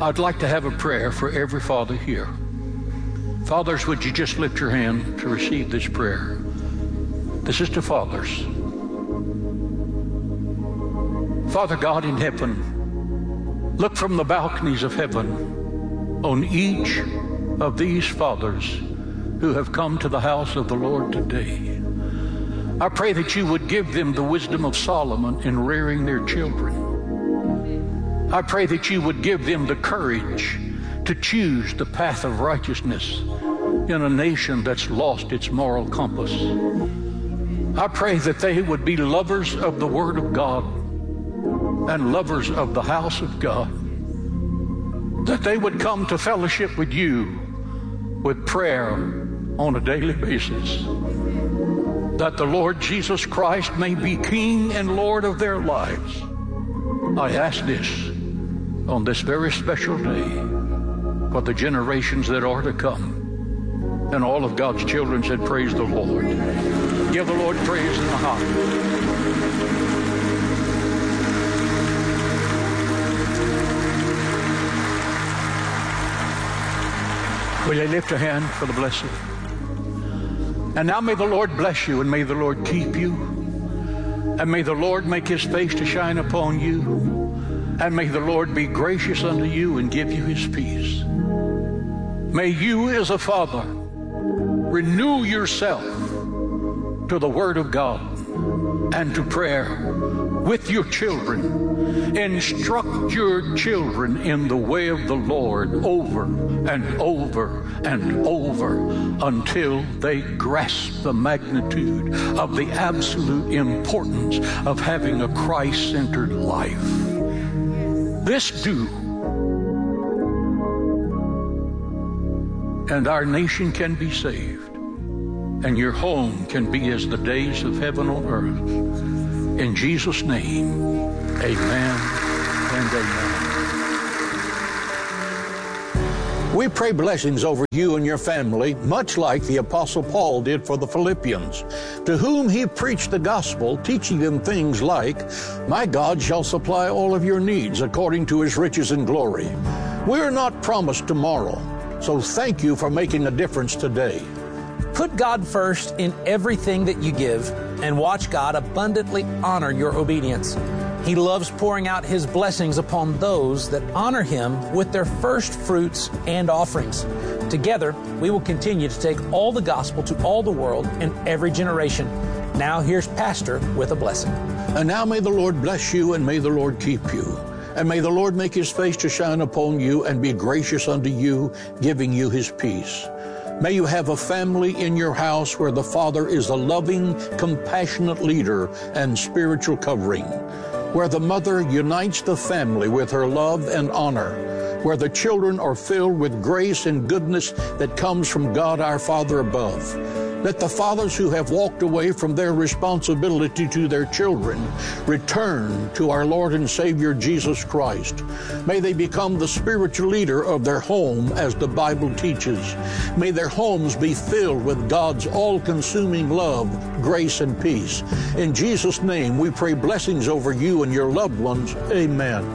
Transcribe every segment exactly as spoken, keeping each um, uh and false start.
I'd like to have a prayer for every father here. Fathers, would you just lift your hand to receive this prayer? This is to fathers. Father God in heaven, look from the balconies of heaven on each of these fathers who have come to the house of the Lord today. I pray that you would give them the wisdom of Solomon in rearing their children. I pray that you would give them the courage to choose the path of righteousness in a nation that's lost its moral compass. I pray that they would be lovers of the Word of God and lovers of the house of God, that they would come to fellowship with you with prayer on a daily basis, that the Lord Jesus Christ may be King and Lord of their lives. I ask this on this very special day for the generations that are to come. And all of God's children said, praise the Lord. Give the Lord praise in the heart. Will you lift a hand for the blessing? And now may the Lord bless you, and may the Lord keep you, and may the Lord make his face to shine upon you, and may the Lord be gracious unto you and give you his peace. May you as a father renew yourself to the Word of God and to prayer with your children. Instruct your children in the way of the Lord over and over and over until they grasp the magnitude of the absolute importance of having a Christ-centered life. This do, and our nation can be saved, and your home can be as the days of heaven on earth. In Jesus' name, amen and amen. We pray blessings over you and your family, much like the Apostle Paul did for the Philippians, to whom he preached the gospel, teaching them things like, my God shall supply all of your needs according to his riches and glory. We are not promised tomorrow, so thank you for making a difference today. Put God first in everything that you give, and watch God abundantly honor your obedience. He loves pouring out his blessings upon those that honor him with their first fruits and offerings. Together, we will continue to take all the gospel to all the world in every generation. Now here's Pastor with a blessing. And now may the Lord bless you, and may the Lord keep you. And may the Lord make his face to shine upon you and be gracious unto you, giving you his peace. May you have a family in your house where the father is a loving, compassionate leader and spiritual covering, where the mother unites the family with her love and honor, where the children are filled with grace and goodness that comes from God our Father above. Let the fathers who have walked away from their responsibility to their children return to our Lord and Savior Jesus Christ. May they become the spiritual leader of their home as the Bible teaches. May their homes be filled with God's all-consuming love, grace, and peace. In Jesus' name, we pray blessings over you and your loved ones. Amen.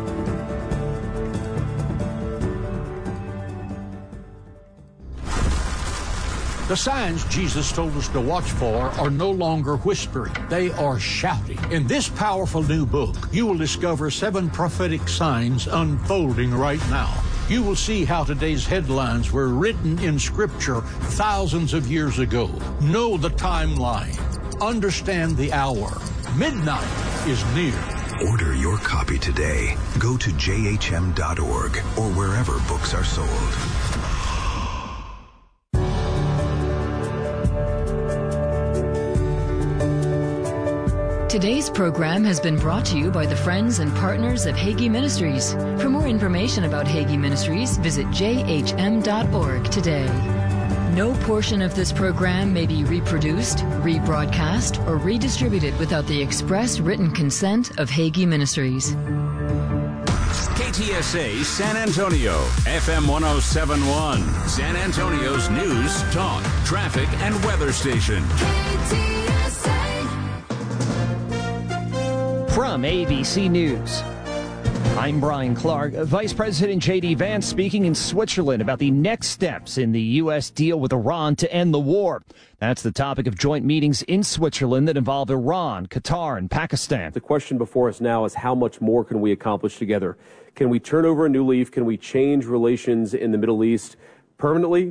The signs Jesus told us to watch for are no longer whispering. They are shouting. In this powerful new book, you will discover seven prophetic signs unfolding right now. You will see how today's headlines were written in Scripture thousands of years ago. Know the timeline. Understand the hour. Midnight is near. Order your copy today. Go to j h m dot org or wherever books are sold. Today's program has been brought to you by the friends and partners of Hagee Ministries. For more information about Hagee Ministries, visit j h m dot org today. No portion of this program may be reproduced, rebroadcast, or redistributed without the express written consent of Hagee Ministries. K T S A San Antonio, F M one oh seven point one, San Antonio's news, talk, traffic, and weather station. K T S A. From A B C News. I'm Brian Clark. Vice President J D Vance speaking in Switzerland about the next steps in the U S deal with Iran to end the war. That's the topic of joint meetings in Switzerland that involve Iran, Qatar, and Pakistan. The question before us now is how much more can we accomplish together? Can we turn over a new leaf? Can we change relations in the Middle East permanently?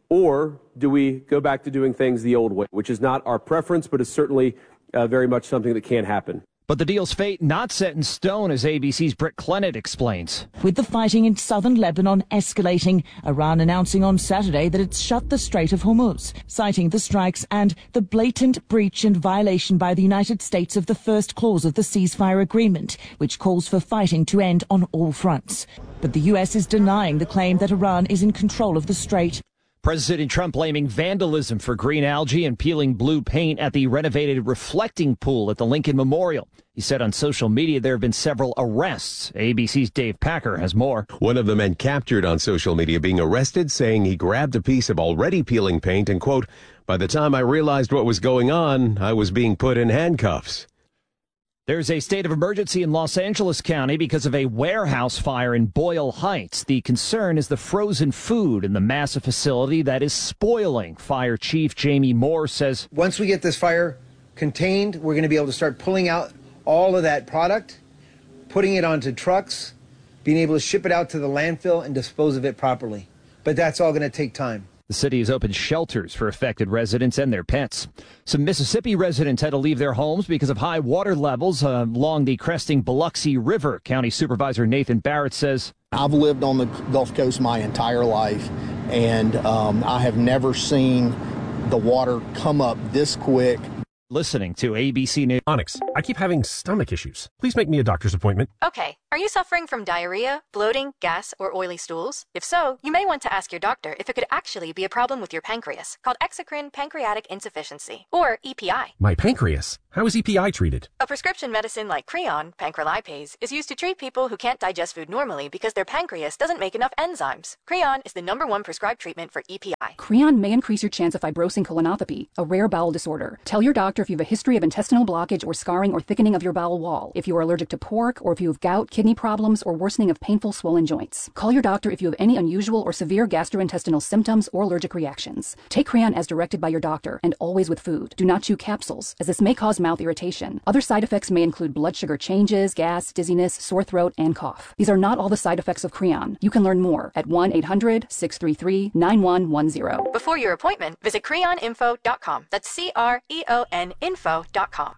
Or do we go back to doing things the old way, which is not our preference, but is certainly uh, very much something that can happen. But the deal's fate not set in stone, as A B C's Britt Clennett explains. With the fighting in southern Lebanon escalating, Iran announcing on Saturday that it's shut the Strait of Hormuz, citing the strikes and the blatant breach and violation by the United States of the first clause of the ceasefire agreement, which calls for fighting to end on all fronts. But the U S is denying the claim that Iran is in control of the strait. President Trump blaming vandalism for green algae and peeling blue paint at the renovated reflecting pool at the Lincoln Memorial. He said on social media there have been several arrests. A B C's Dave Packer has more. One of the men captured on social media being arrested, saying he grabbed a piece of already peeling paint and, quote, "By the time I realized what was going on, I was being put in handcuffs." There's a state of emergency in Los Angeles County because of a warehouse fire in Boyle Heights. The concern is the frozen food in the massive facility that is spoiling. Fire Chief Jamie Moore says, once we get this fire contained, we're going to be able to start pulling out all of that product, putting it onto trucks, being able to ship it out to the landfill and dispose of it properly. But that's all going to take time. The city has opened shelters for affected residents and their pets. Some Mississippi residents had to leave their homes because of high water levels uh, along the cresting Biloxi River. County Supervisor Nathan Barrett says, I've lived on the Gulf Coast my entire life, and um, I have never seen the water come up this quick. Listening to A B C News. Onyx, I keep having stomach issues. Please make me a doctor's appointment. Okay. Are you suffering from diarrhea, bloating, gas, or oily stools? If so, you may want to ask your doctor if it could actually be a problem with your pancreas, called exocrine pancreatic insufficiency, or E P I. My pancreas? How is E P I treated? A prescription medicine like Creon, pancrelipase, is used to treat people who can't digest food normally because their pancreas doesn't make enough enzymes. Creon is the number one prescribed treatment for E P I. Creon may increase your chance of fibrosing colonopathy, a rare bowel disorder. Tell your doctor if you have a history of intestinal blockage or scarring or thickening of your bowel wall, if you are allergic to pork, or if you have gout, kidney problems, or worsening of painful swollen joints. Call your doctor if you have any unusual or severe gastrointestinal symptoms or allergic reactions. Take Creon as directed by your doctor, and always with food. Do not chew capsules, as this may cause mouth irritation. Other side effects may include blood sugar changes, gas, dizziness, sore throat, and cough. These are not all the side effects of Creon. You can learn more at one eight hundred, six three three, nine one one zero. Before your appointment, visit creon info dot com. That's C R E O N info dot com.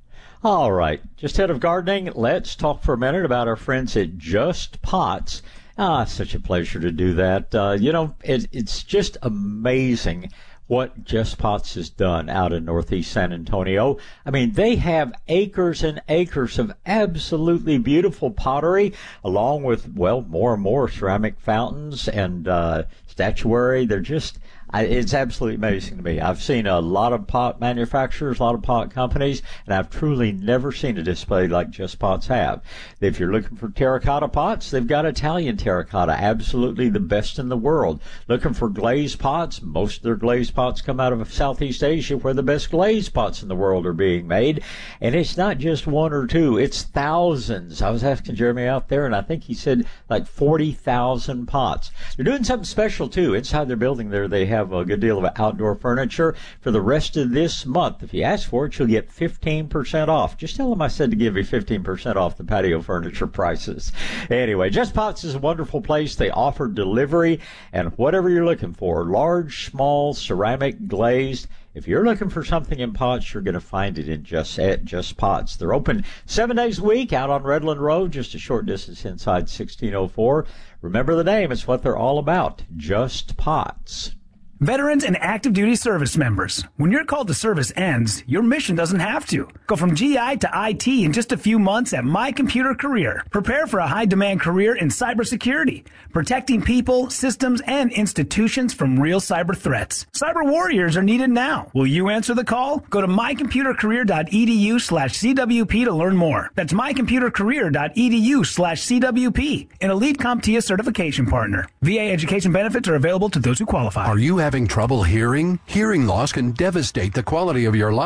All right. Just ahead of gardening, let's talk for a minute about our friends at Just Pots. Ah, such a pleasure to do that. Uh, you know, it, it's just amazing what Just Pots has done out in Northeast San Antonio. I mean, they have acres and acres of absolutely beautiful pottery, along with, well, more and more ceramic fountains and uh, statuary. They're just... I, it's absolutely amazing to me. I've seen a lot of pot manufacturers, a lot of pot companies, and I've truly never seen a display like Just Pots have. If you're looking for terracotta pots, they've got Italian terracotta, absolutely the best in the world. Looking for glazed pots, most of their glazed pots come out of Southeast Asia, where the best glazed pots in the world are being made. And it's not just one or two, it's thousands. I was asking Jeremy out there, and I think he said like forty thousand pots. They're doing something special, too. Inside their building there, they have a good deal of outdoor furniture for the rest of this month. If you ask for it, you'll get fifteen percent off. Just tell them I said to give you fifteen percent off the patio furniture prices. Anyway, Just Pots is a wonderful place. They offer delivery and whatever you're looking for, large, small, ceramic, glazed. If you're looking for something in pots, you're going to find it in Just at Just Pots. They're open seven days a week out on Redland Road, just a short distance inside sixteen oh four. Remember the name. It's what they're all about, Just Pots. Veterans and active duty service members, when your call to service ends, your mission doesn't have to. Go from G I to I T in just a few months at My Computer Career. Prepare for a high-demand career in cybersecurity, protecting people, systems, and institutions from real cyber threats. Cyber warriors are needed now. Will you answer the call? Go to mycomputercareer.edu slash CWP to learn more. That's mycomputercareer.edu slash CWP, an elite CompTIA certification partner. V A education benefits are available to those who qualify. Are you having trouble hearing? Hearing loss can devastate the quality of your life.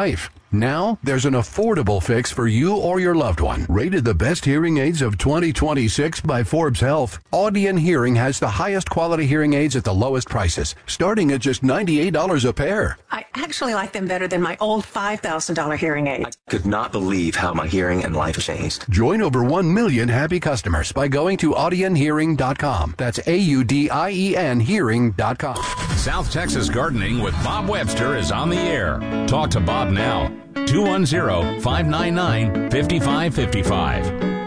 Now, there's an affordable fix for you or your loved one. Rated the best hearing aids of twenty twenty-six by Forbes Health, Audion Hearing has the highest quality hearing aids at the lowest prices, starting at just ninety-eight dollars a pair. I actually like them better than my old five thousand dollars hearing aid. I could not believe how my hearing and life changed. Join over one million happy customers by going to audion hearing dot com. That's A U D I E N hearing dot com. South Texas Gardening with Bob Webster is on the air. Talk to Bob now. two one zero, five nine nine, five five five five.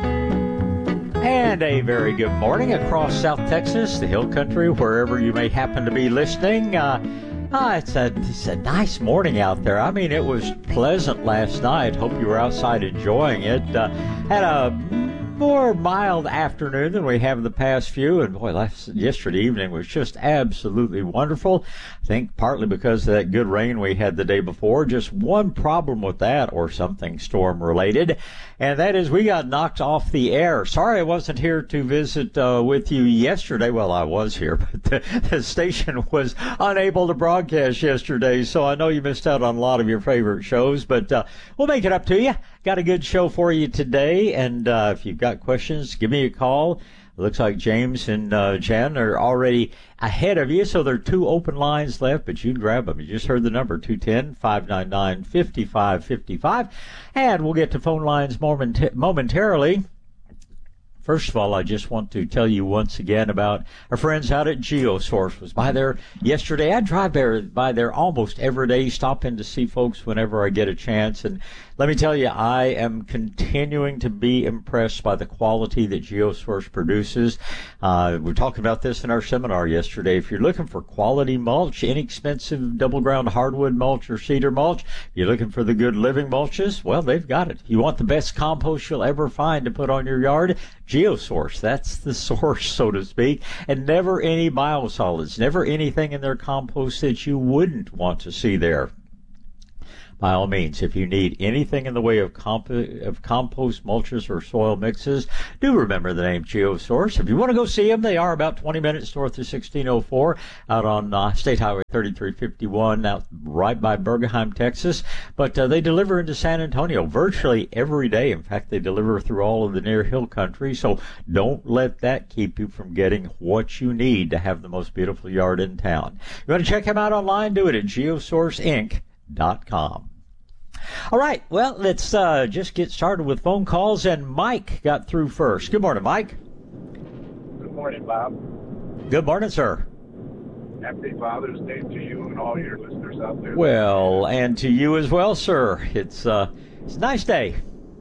And a very good morning across South Texas, the Hill Country, wherever you may happen to be listening. Uh, uh, it's, a, it's a nice morning out there. I mean, it was pleasant last night. Hope you were outside enjoying it. Uh, had a more mild afternoon than we have in the past few, and boy, last, yesterday evening was just absolutely wonderful. I think partly because of that good rain we had the day before. Just one problem with that, or something storm related, and that is we got knocked off the air. Sorry I wasn't here to visit uh, with you yesterday. Well, I was here, but the, the station was unable to broadcast yesterday, so I know you missed out on a lot of your favorite shows, but uh, we'll make it up to you. Got a good show for you today, and uh, if you've got questions, give me a call. It looks like James and uh, Jen are already ahead of you, so there are two open lines left, but you can grab them. You just heard the number, two one zero, five nine nine, five five five five, and we'll get to phone lines moment- momentarily. First of all, I just want to tell you once again about our friends out at GeoSource. Was by there yesterday. I drive there by there almost every day, stop in to see folks whenever I get a chance. And let me tell you, I am continuing to be impressed by the quality that GeoSource produces. Uh, we were talking about this in our seminar yesterday. If you're looking for quality mulch, inexpensive double ground hardwood mulch or cedar mulch, you're looking for the good living mulches, well, they've got it. If you want the best compost you'll ever find to put on your yard, GeoSource, that's the source, so to speak, and never any biosolids, never anything in their compost that you wouldn't want to see there. By all means, if you need anything in the way of, comp- of compost mulches or soil mixes, do remember the name GeoSource. If you want to go see them, they are about twenty minutes north of sixteen oh four out on uh, State Highway thirty-three fifty-one, out right by Bergheim, Texas. But uh, they deliver into San Antonio virtually every day. In fact, they deliver through all of the near hill country. So don't let that keep you from getting what you need to have the most beautiful yard in town. You want to check them out online? Do it at geosource inc dot com. All right, well, let's uh, just get started with phone calls, and Mike got through first. Good morning, Mike. Good morning, Bob. Good morning, sir. Happy Father's Day to you and all your listeners out there. Well, and to you as well, sir. It's, uh, it's a nice day.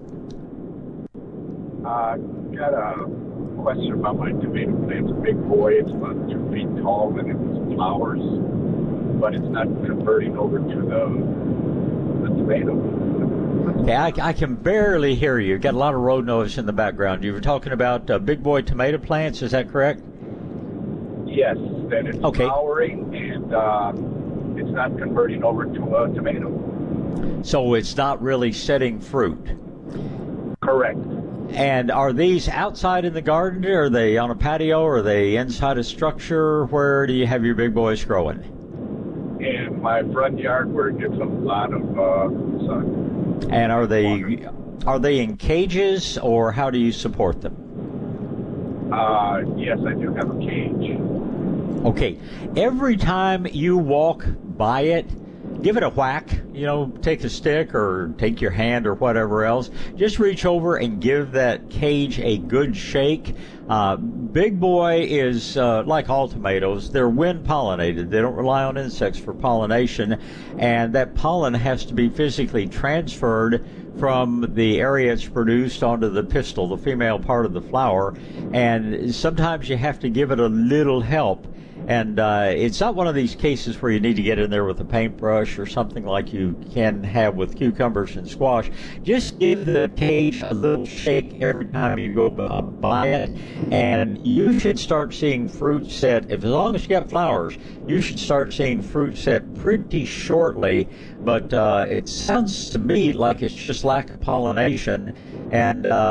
I uh, got a question about my tomato plant. It's a big boy. It's about two feet tall, and it flowers, but it's not converting over to the the tomato. Okay, I, I can barely hear you. You've got a lot of road noise in the background. You were talking about uh, big boy tomato plants, is that correct? Yes, that it's okay. Flowering, and uh, it's not converting over to a tomato. So it's not really setting fruit? Correct. And are these outside in the garden? Are they on a patio? Are they inside a structure? Where do you have your big boys growing? In my front yard, where it gets a lot of uh, sun. And are they are they in cages, or how do you support them? Uh, yes, I do have a cage. Okay. Every time you walk by it, give it a whack. You know, take a stick or take your hand or whatever else. Just reach over and give that cage a good shake. Uh, Big Boy is uh, like all tomatoes. They're wind pollinated. They don't rely on insects for pollination, and that pollen has to be physically transferred from the area it's produced onto the pistil, the female part of the flower, and sometimes you have to give it a little help. And uh, it's not one of these cases where you need to get in there with a paintbrush or something like you can have with cucumbers and squash. Just give the cage a little shake every time you go by it, and you should start seeing fruit set. If as long as you got flowers, you should start seeing fruit set pretty shortly. But uh, it sounds to me like it's just lack of pollination, and um,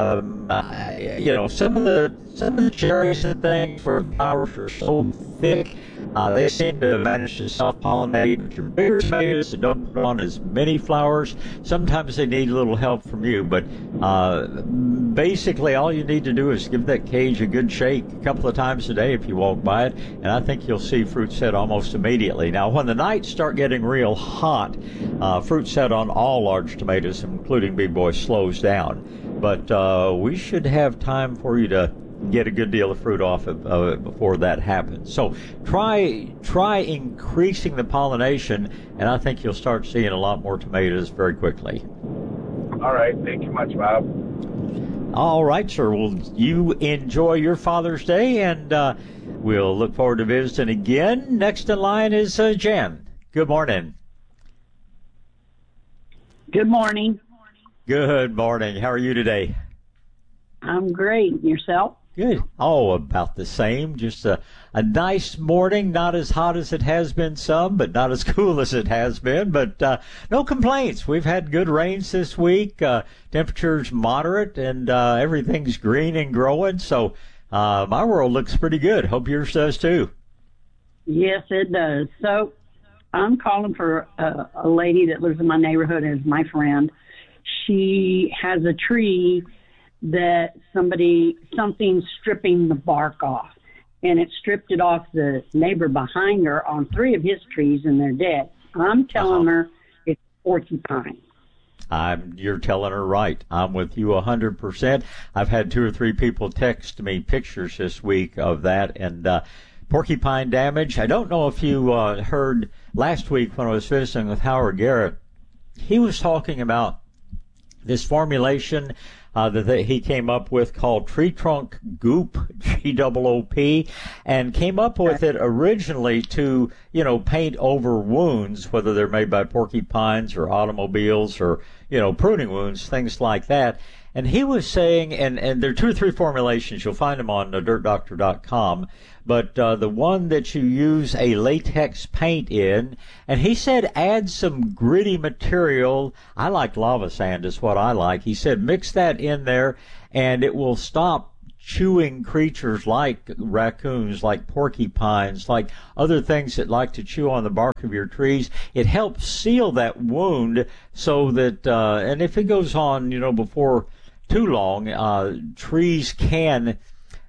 uh, you know, some of the some of the cherries and things where the flowers are so thick, uh, they seem to manage to self-pollinate. But your bigger tomatoes that don't put on as many flowers, sometimes they need a little help from you. But uh, basically, all you need to do is give that cage a good shake a couple of times a day if you walk by it, and I think you'll see fruit set almost immediately. Now, when the nights start getting real hot, uh, fruit set on all large tomatoes, including Big Boy, slows down. But uh, we should have time for you to get a good deal of fruit off of uh, before that happens. So try try increasing the pollination, and I think you'll start seeing a lot more tomatoes very quickly. All right. Thank you much, Bob. All right, sir. Well, you enjoy your Father's Day, and uh, we'll look forward to visiting again. Next in line is uh, Jan. Good morning. Good morning. Good morning. How are you today? I'm great. Yourself? Good. Oh, about the same. Just a, a nice morning, not as hot as it has been some, but not as cool as it has been. But uh, no complaints. We've had good rains this week. Uh, temperatures moderate, and uh, everything's green and growing. So uh, my world looks pretty good. Hope yours does too. Yes, it does. So I'm calling for uh, a lady that lives in my neighborhood as my friend. She has a tree that somebody, something's stripping the bark off. And it stripped it off the neighbor behind her on three of his trees, and they're dead. I'm telling uh-huh. her it's porcupine. I'm, you're telling her right. I'm with you one hundred percent. I've had two or three people text me pictures this week of that, and uh, porcupine damage. I don't know if you uh, heard last week when I was visiting with Howard Garrett. He was talking about this formulation uh, that they, he came up with called Tree Trunk Goop, G O O P, and came up with it originally to, you know, paint over wounds, whether they're made by porcupines or automobiles or, you know, pruning wounds, things like that. And he was saying, and, and there are two or three formulations, you'll find them on dirt doctor dot com, but uh, the one that you use a latex paint in, and he said add some gritty material. I like lava sand is what I like. He said mix that in there, and it will stop chewing creatures like raccoons, like porcupines, like other things that like to chew on the bark of your trees. It helps seal that wound so that, uh, and if it goes on, you know, before too long, uh, trees can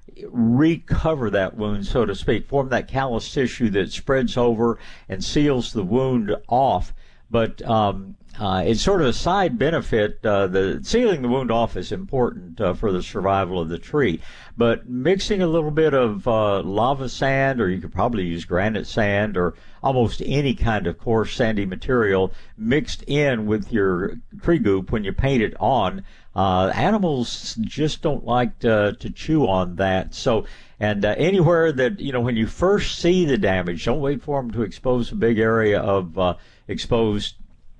recover that wound, so to speak, form that callus tissue that spreads over and seals the wound off. But um, uh, it's sort of a side benefit. Uh, the sealing the wound off is important uh, for the survival of the tree. But mixing a little bit of uh, lava sand, or you could probably use granite sand, or almost any kind of coarse sandy material mixed in with your tree goop when you paint it on. Uh, animals just don't like to, to chew on that. So, and uh, anywhere that, you know, when you first see the damage, don't wait for them to expose a big area of uh, exposed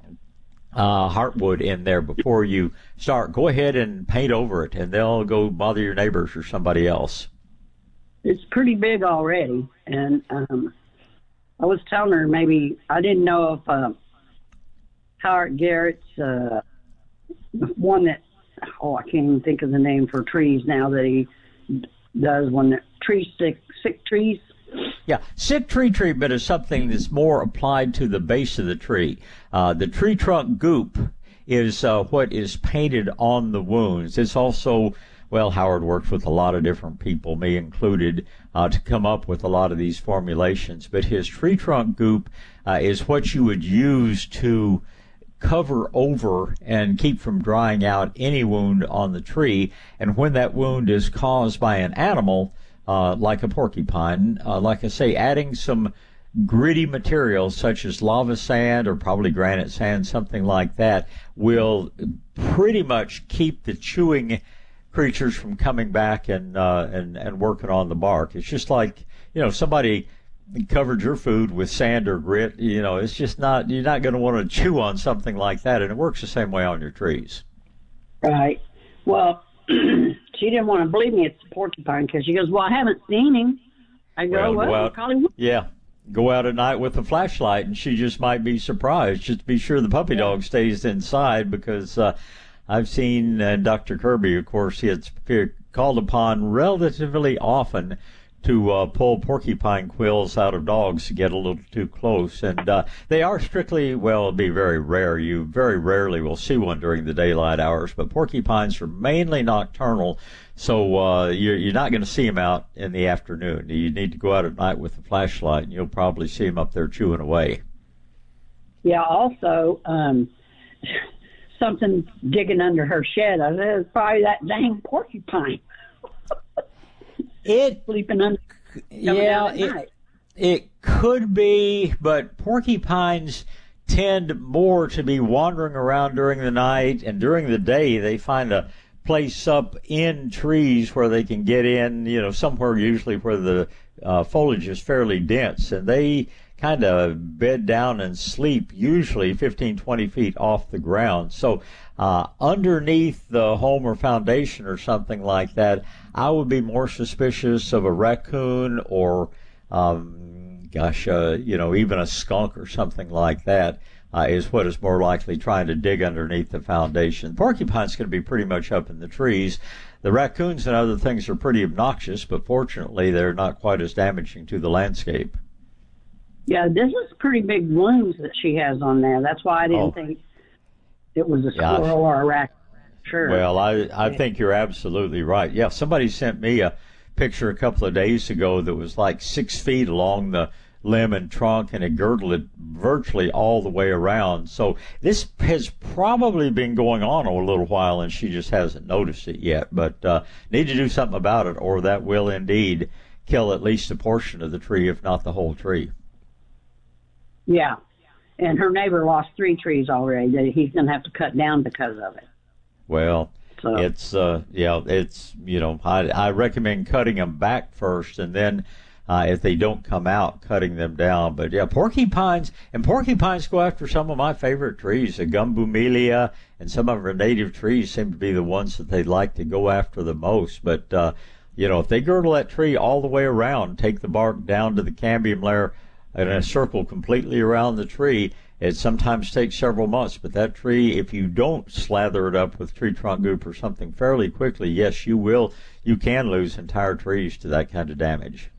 uh, heartwood in there before you start. Go ahead and paint over it, and they'll go bother your neighbors or somebody else. It's pretty big already, and um, I was telling her maybe, I didn't know if uh, Howard Garrett's uh, one that, oh, I can't even think of the name for trees now that he does when the trees sick, sick trees. Yeah, sick tree treatment is something that's more applied to the base of the tree. Uh, the tree trunk goop is uh, what is painted on the wounds. It's also, well, Howard worked with a lot of different people, me included, uh, to come up with a lot of these formulations. But his tree trunk goop uh, is what you would use to cover over and keep from drying out any wound on the tree. And when that wound is caused by an animal, uh, like a porcupine, uh, like I say, adding some gritty materials such as lava sand or probably granite sand, something like that, will pretty much keep the chewing creatures from coming back and uh, and and working on the bark. It's just like, you know, somebody covered your food with sand or grit. You know, it's just not, you're not going to want to chew on something like that, and it works the same way on your trees. Right. Well, she didn't want to believe me it's a porcupine because she goes, well, I haven't seen him. I go, well, go well out, probably would. Yeah. Go out at night with a flashlight, and she just might be surprised. Just to be sure the puppy dog stays inside, because uh, I've seen uh, Doctor Kirby, of course, he gets called upon relatively often to uh, pull porcupine quills out of dogs to get a little too close. And uh, they are strictly, well, it'll be very rare. You very rarely will see one during the daylight hours, but porcupines are mainly nocturnal, so uh, you're, you're not going to see them out in the afternoon. You need to go out at night with a flashlight, and you'll probably see them up there chewing away. Yeah, also, um, something digging under her shed. I said, it's probably that dang porcupine. It sleeping under. Yeah, it, it could be, but porcupines tend more to be wandering around during the night, and during the day they find a place up in trees where they can get in, you know, somewhere usually where the uh, foliage is fairly dense, and they kind of bed down and sleep usually fifteen, twenty feet off the ground. So uh, underneath the home or foundation or something like that, I would be more suspicious of a raccoon or, um, gosh, uh, you know, even a skunk or something like that uh, is what is more likely trying to dig underneath the foundation. Porcupine's going to be pretty much up in the trees. The raccoons and other things are pretty obnoxious, but fortunately they're not quite as damaging to the landscape. Yeah, this is pretty big wounds that she has on there. That's why I didn't Oh. think it was a Yeah. squirrel or a raccoon. Sure. Well, I, I think you're absolutely right. Yeah, somebody sent me a picture a couple of days ago that was like six feet along the limb and trunk, and it girdled it virtually all the way around. So this has probably been going on a little while, and she just hasn't noticed it yet. But uh, need to do something about it, or that will indeed kill at least a portion of the tree, if not the whole tree. Yeah. And her neighbor lost three trees already that he's going to have to cut down because of it. Well, So- it's, uh, yeah, it's, you know, I, I recommend cutting them back first, and then uh, if they don't come out, cutting them down. But yeah, porcupines, and porcupines go after some of my favorite trees. The gumbumelia and some of our native trees seem to be the ones that they like to go after the most. But, uh, you know, if they girdle that tree all the way around, take the bark down to the cambium layer in a circle completely around the tree, it sometimes takes several months, but that tree, if you don't slather it up with tree trunk goop or something fairly quickly, yes, you will, you can lose entire trees to that kind of damage.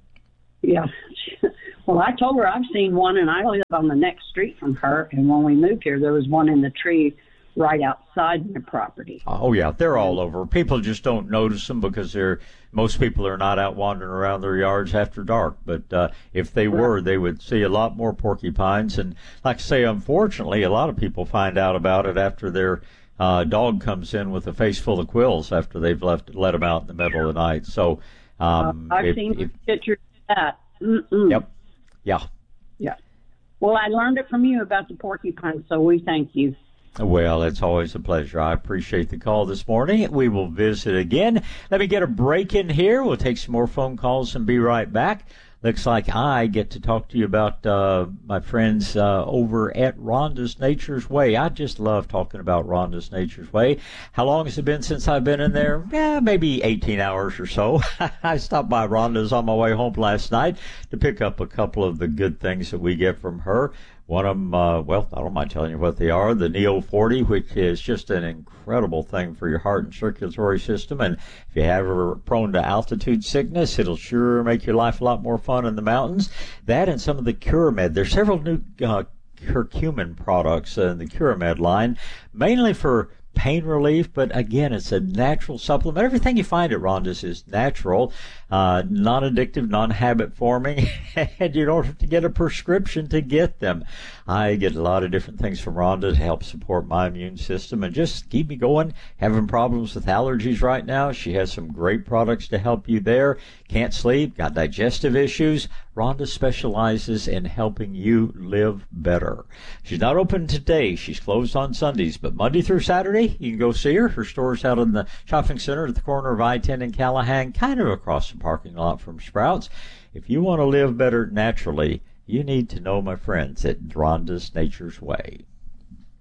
Yeah. Well, I told her I've seen one, and I live on the next street from her, and when we moved here, there was one in the tree right outside the property. Oh, yeah, they're all over. People just don't notice them because they're, most people are not out wandering around their yards after dark. But uh, if they were, they would see a lot more porcupines. And like I say, unfortunately, a lot of people find out about it after their uh, dog comes in with a face full of quills after they've left let them out in the middle of the night. So um, uh, I've if, seen if, pictures of that. Mm-mm. Yep. Yeah. Yeah. Well, I learned it from you about the porcupine, so we thank you. Well, it's always a pleasure. I appreciate the call this morning. We will visit again. Let me get a break in here. We'll take some more phone calls and be right back. Looks like I get to talk to you about uh, my friends uh, over at Rhonda's Nature's Way. I just love talking about Rhonda's Nature's Way. How long has it been since I've been in there? Yeah, maybe eighteen hours or so. I stopped by Rhonda's on my way home last night to pick up a couple of the good things that we get from her. One of them, uh, well, I don't mind telling you what they are. The Neo forty, which is just an incredible thing for your heart and circulatory system. And if you have are prone to altitude sickness, it'll sure make your life a lot more fun in the mountains. That and some of the CuraMed. There's several new uh, curcumin products in the CuraMed line, mainly for pain relief, but again, it's a natural supplement. Everything you find at Rhonda's is natural, uh, non-addictive, non-habit forming, and you don't have to get a prescription to get them. I get a lot of different things from Rhonda to help support my immune system and just keep me going. Having problems with allergies right now, she has some great products to help you there. Can't sleep, got digestive issues. Rhonda specializes in helping you live better. She's not open today. She's closed on Sundays, but Monday through Saturday, you can go see her. Her store's out in the shopping center at the corner of I ten and Callahan, kind of across the parking lot from Sprouts. If you want to live better naturally, you need to know my friends at Rhonda's Nature's Way.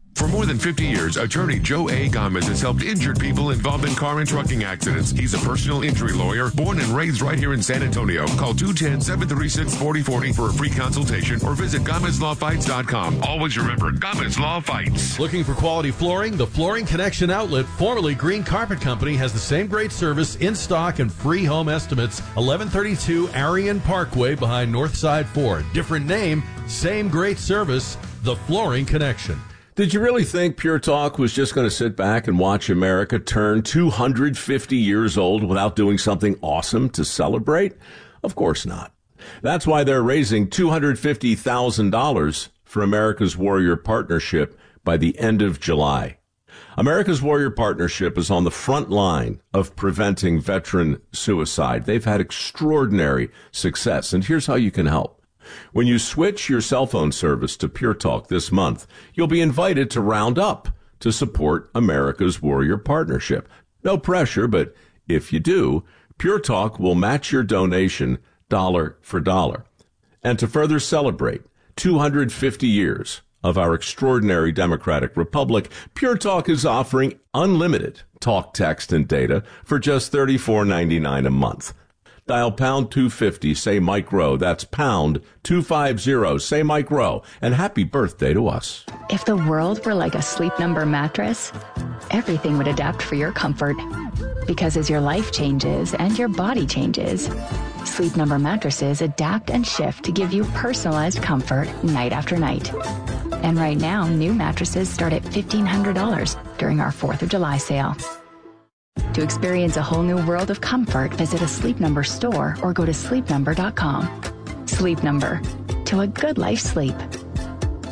For more than fifty years, attorney Joe A. Gomez has helped injured people involved in car and trucking accidents. He's a personal injury lawyer, born and raised right here in San Antonio. Call two one zero, seven three six, four zero four zero for a free consultation or visit Gomez Law Fights dot com. Always remember, Gomez Law Fights. Looking for quality flooring? The Flooring Connection outlet, formerly Green Carpet Company, has the same great service, in stock, and free home estimates. eleven thirty-two Arion Parkway behind Northside Ford. Different name, same great service. The Flooring Connection. Did you really think Pure Talk was just going to sit back and watch America turn two hundred fifty years old without doing something awesome to celebrate? Of course not. That's why they're raising two hundred fifty thousand dollars for America's Warrior Partnership by the end of July. America's Warrior Partnership is on the front line of preventing veteran suicide. They've had extraordinary success, and here's how you can help. When you switch your cell phone service to Pure Talk this month, you'll be invited to round up to support America's Warrior Partnership. No pressure, but if you do, Pure Talk will match your donation dollar for dollar. And to further celebrate two hundred fifty years of our extraordinary democratic republic, Pure Talk is offering unlimited talk, text, and data for just thirty-four ninety-nine a month. Dial pound two fifty, say Mike Rowe. That's pound two fifty, say Mike Rowe. And happy birthday to us. If the world were like a Sleep Number mattress, everything would adapt for your comfort. Because as your life changes and your body changes, Sleep Number mattresses adapt and shift to give you personalized comfort night after night. And right now, new mattresses start at fifteen hundred dollars during our fourth of July sale. To experience a whole new world of comfort, visit a Sleep Number store or go to sleep number dot com. Sleep Number. To a good life sleep.